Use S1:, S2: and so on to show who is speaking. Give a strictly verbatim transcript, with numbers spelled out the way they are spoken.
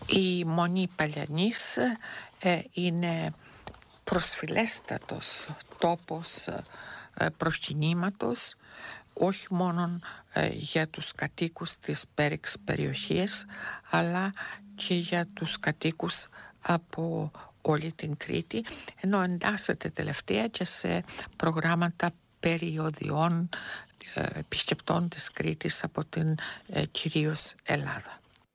S1: Η Μονή Παλιανής ε, είναι προσφυλέστατος τόπος ε, προσκυνήματος, όχι μόνο ε, για τους κατοίκους της Πέριξ περιοχής, αλλά και για τους κατοίκους από όλη την Κρήτη, ενώ εντάσσεται τελευταία και σε προγράμματα περιοδιών ε, επισκεπτών της Κρήτης από την ε, κυρίως Ελλάδα.